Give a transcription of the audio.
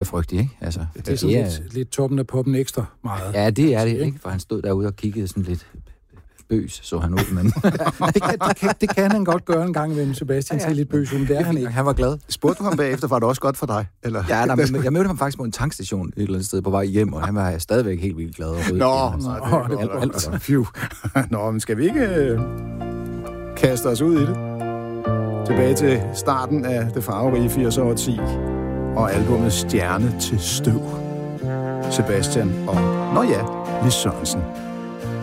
frygtelig, ikke? Altså, Det er sådan lidt toppen af poppen ekstra meget. Ja, det er det, ikke? For han stod derude og kiggede sådan lidt bøs, så han ud, men... det kan han godt gøre en gang imellem, Sebastian, til lidt bøs, men det er han ikke. Han var glad. Spurgte du ham bagefter, var det også godt for dig? Eller? Ja, jeg mødte ham faktisk på en tankstation et eller andet sted på vej hjem, og han var stadigvæk helt vildt glad. Og det var Nå, men skal vi ikke kaste os ud i det? Tilbage til starten af det farverige 80'er-årti og albumet Stjerne til støv. Sebastian og, Lis Sørensen.